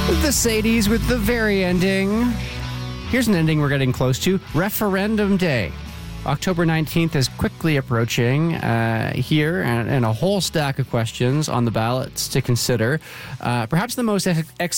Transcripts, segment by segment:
The Sadies with the very ending. Here's an ending we're getting close to. Referendum Day. October 19th is quickly approaching here, and a whole stack of questions on the ballots to consider. Perhaps the most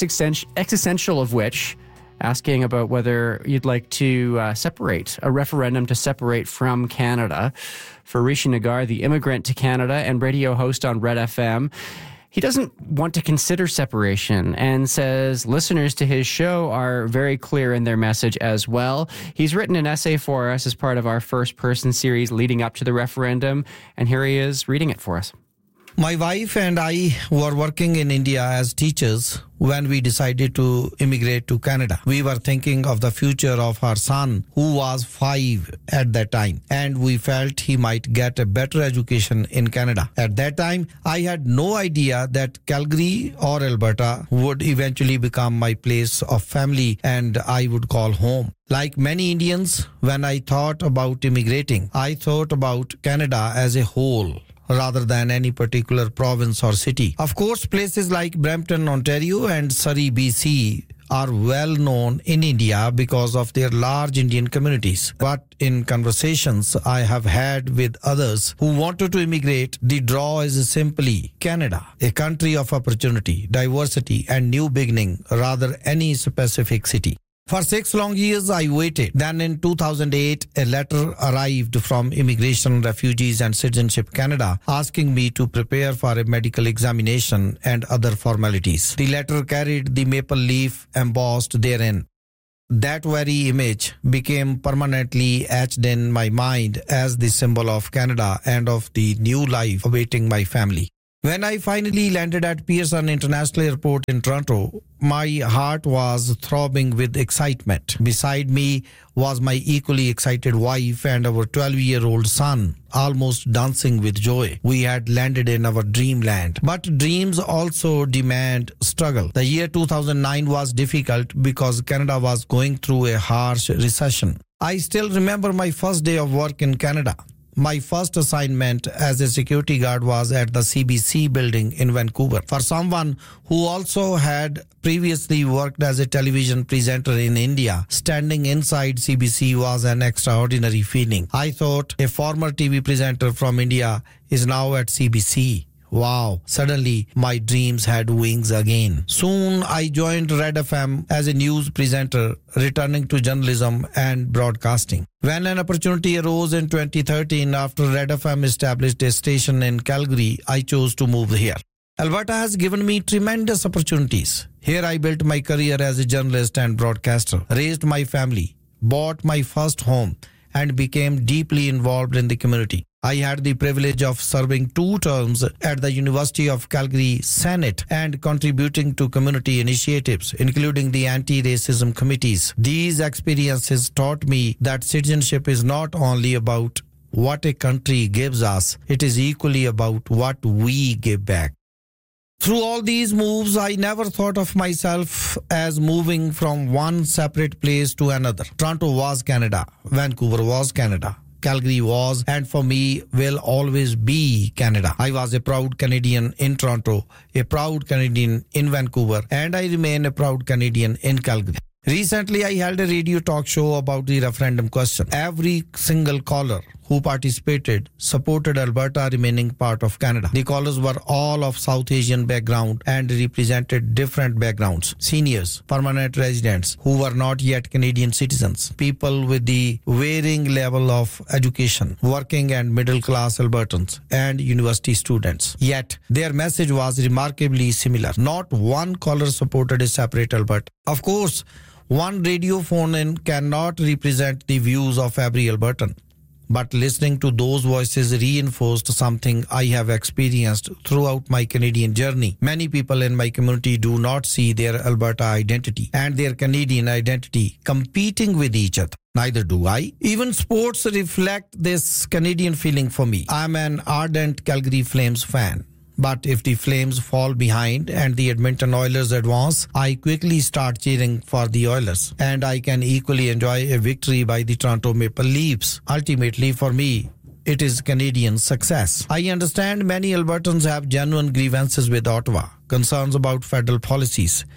existential of which, asking about whether you'd like to separate, a referendum to separate from Canada. For Rishi Nagar, the immigrant to Canada and radio host on Red FM, he doesn't want to consider separation and says listeners to his show are very clear in their message as well. He's written an essay for us as part of our first person series leading up to the referendum, and here he is reading it for us. My wife and I were working in India as teachers when we decided to immigrate to Canada. We were thinking of the future of our son, who was 5 at that time, and we felt he might get a better education in Canada. At that time, I had no idea that Calgary or Alberta would eventually become my place of family and I would call home. Like many Indians, when I thought about immigrating, I thought about Canada as a whole, rather than any particular province or city. Of course, places like Brampton, Ontario and Surrey, BC are well known in India because of their large Indian communities. But in conversations I have had with others who wanted to immigrate, the draw is simply Canada, a country of opportunity, diversity and new beginning, rather any specific city. For 6 long years, I waited. Then in 2008, a letter arrived from Immigration, Refugees and Citizenship Canada asking me to prepare for a medical examination and other formalities. The letter carried the maple leaf embossed therein. That very image became permanently etched in my mind as the symbol of Canada and of the new life awaiting my family. When I finally landed at Pearson International Airport in Toronto, my heart was throbbing with excitement. Beside me was my equally excited wife and our 12-year-old son, almost dancing with joy. We had landed in our dreamland. But dreams also demand struggle. The year 2009 was difficult because Canada was going through a harsh recession. I still remember my first day of work in Canada. My first assignment as a security guard was at the CBC building in Vancouver. For someone who also had previously worked as a television presenter in India, standing inside CBC was an extraordinary feeling. I thought a former TV presenter from India is now at CBC. Wow, suddenly my dreams had wings again. Soon I joined Red FM as a news presenter, returning to journalism and broadcasting. When an opportunity arose in 2013 after Red FM established a station in Calgary, I chose to move here. Alberta has given me tremendous opportunities. Here I built my career as a journalist and broadcaster, raised my family, bought my first home, and became deeply involved in the community. I had the privilege of serving 2 terms at the University of Calgary Senate and contributing to community initiatives, including the anti-racism committees. These experiences taught me that citizenship is not only about what a country gives us, it is equally about what we give back. Through all these moves, I never thought of myself as moving from one separate place to another. Toronto was Canada. Vancouver was Canada. Calgary was, and for me, will always be Canada. I was a proud Canadian in Toronto, a proud Canadian in Vancouver, and I remain a proud Canadian in Calgary. Recently, I held a radio talk show about the referendum question. Every single caller who participated supported Alberta remaining part of Canada. The callers were all of South Asian background and represented different backgrounds. Seniors, permanent residents who were not yet Canadian citizens, people with the varying level of education, working and middle class Albertans, and university students. Yet, their message was remarkably similar. Not one caller supported a separate Alberta. Of course, one radio phone-in cannot represent the views of every Albertan. But listening to those voices reinforced something I have experienced throughout my Canadian journey. Many people in my community do not see their Alberta identity and their Canadian identity competing with each other. Neither do I. Even sports reflect this Canadian feeling for me. I'm an ardent Calgary Flames fan. But if the Flames fall behind and the Edmonton Oilers advance, I quickly start cheering for the Oilers. And I can equally enjoy a victory by the Toronto Maple Leafs. Ultimately, for me, it is Canadian success. I understand many Albertans have genuine grievances with Ottawa, concerns about federal policies.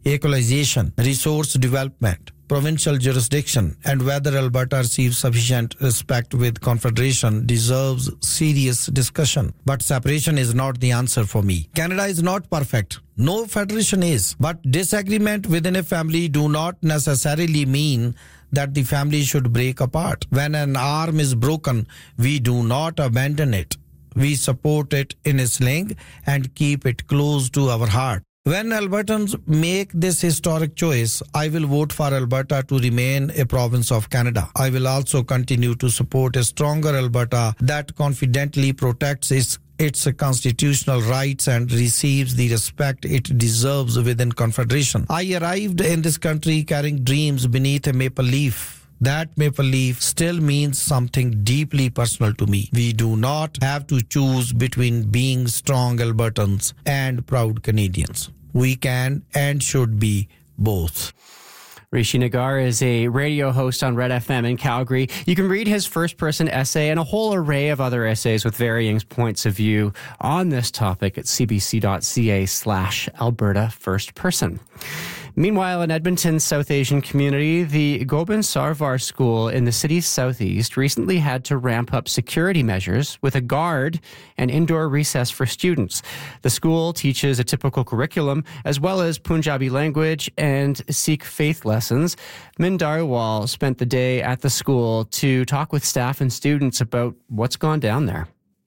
equalization, resource development, provincial jurisdiction, and whether Alberta receives sufficient respect with Confederation deserves serious discussion. But separation is not the answer for me. Canada is not perfect. No federation is. But disagreement within a family do not necessarily mean that the family should break apart. When an arm is broken, we do not abandon it. We support it in a sling and keep it close to our heart. When Albertans make this historic choice, I will vote for Alberta to remain a province of Canada. I will also continue to support a stronger Alberta that confidently protects its constitutional rights and receives the respect it deserves within Confederation. I arrived in this country carrying dreams beneath a maple leaf. That maple leaf still means something deeply personal to me. We do not have to choose between being strong Albertans and proud Canadians. We can and should be both. Rishi Nagar is a radio host on Red FM in Calgary. You can read his first-person essay and a whole array of other essays with varying points of view on this topic at cbc.ca/Alberta First Person. Meanwhile, in Edmonton's South Asian community, the Gobind Sarvar School in the city's southeast recently had to ramp up security measures with a guard and indoor recess for students. The school teaches a typical curriculum as well as Punjabi language and Sikh faith lessons. Min Dhariwal spent the day at the school to talk with staff and students about what's gone down there.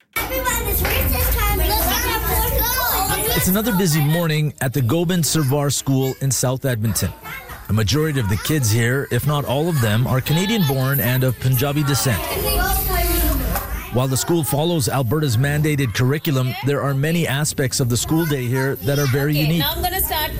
It's another busy morning at the Gobind Sarvar School in South Edmonton. A majority of the kids here, if not all of them, are Canadian-born and of Punjabi descent. While the school follows Alberta's mandated curriculum, there are many aspects of the school day here that are very unique. Now I'm going